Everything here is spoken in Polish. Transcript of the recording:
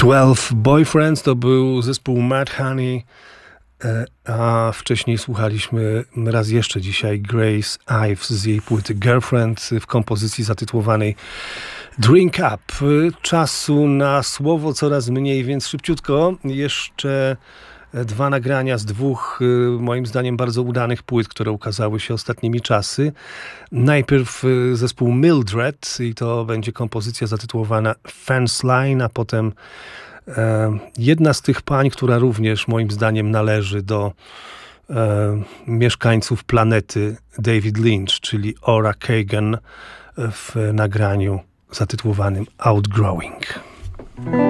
12 Boyfriends to był zespół Mad Honey, a wcześniej słuchaliśmy raz jeszcze dzisiaj Grace Ives z jej płyty Girlfriend w kompozycji zatytułowanej Drink Up. Czasu na słowo coraz mniej, więc szybciutko jeszcze dwa nagrania z dwóch, moim zdaniem, bardzo udanych płyt, które ukazały się ostatnimi czasy. Najpierw zespół Mildred i to będzie kompozycja zatytułowana Fence Line, a potem jedna z tych pań, która również moim zdaniem należy do mieszkańców planety David Lynch, czyli Ora Kagan w nagraniu zatytułowanym Outgrowing.